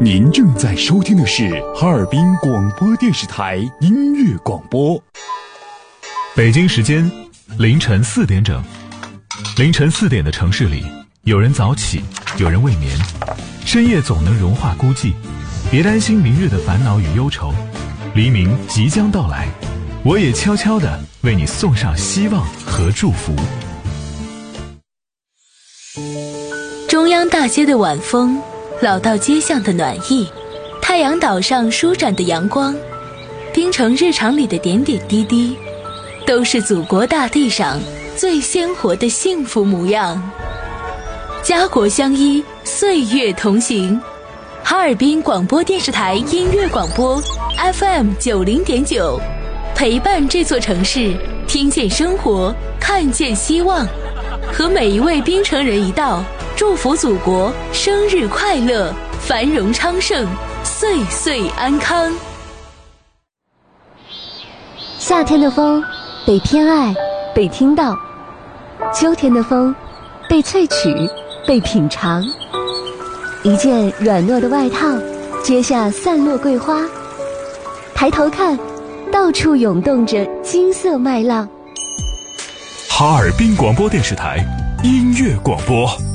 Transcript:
您正在收听的是哈尔滨广播电视台音乐广播。 北京时间凌晨4点整。凌晨4点的城市里，有人早起，有人未眠。深夜总能融化孤寂，别担心明日的烦恼与忧愁，黎明即将到来，我也悄悄地为你送上希望和祝福。 中央大街的晚风，老道街巷的暖意，太阳岛上舒展的阳光，滨城日常里的点点滴滴，都是祖国大地上最鲜活的幸福模样。家国相依，岁月同行。哈尔滨广播电视台音乐广播 FM90.9，陪伴这座城市，听见生活，看见希望，和每一位滨城人一道，祝福祖国生日快乐，繁荣昌盛，岁岁安康。 夏天的风被偏爱，被听到；秋天的风被萃取，被品尝。一件软糯的外套，接下散落桂花。抬头看，到处涌动着金色麦浪。 哈尔滨广播电视台音乐广播。